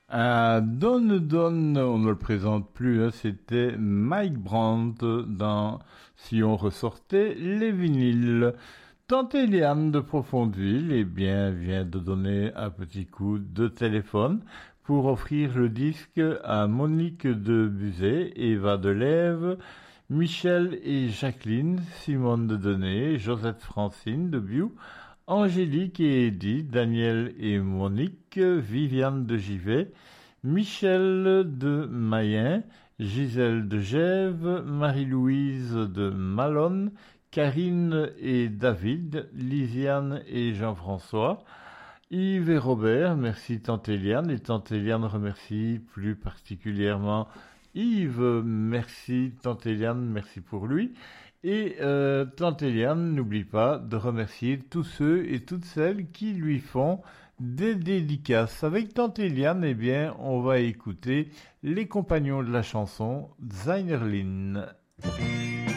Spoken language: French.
Don, on ne le présente plus, hein, c'était Mike Brandt dans Si on ressortait les vinyles. Tante Eliane de Profondeville, eh bien, vient de donner un petit coup de téléphone pour offrir le disque à Monique de Buzet, Eva Delève, Michel et Jacqueline, Simone de Denay, Josette Francine de Biou, Angélique et Edith, Daniel et Monique, Viviane de Givet, Michel de Mayen, Gisèle de Gèves, Marie-Louise de Malone, Karine et David, Lisiane et Jean-François, Yves et Robert, merci Tante Eliane, et Tante Eliane remercie plus particulièrement Yves, merci Tante Eliane, merci pour lui. Et Tante Eliane n'oublie pas de remercier tous ceux et toutes celles qui lui font des dédicaces. Avec Tante Eliane, eh bien, on va écouter les compagnons de la chanson, Zainerlin.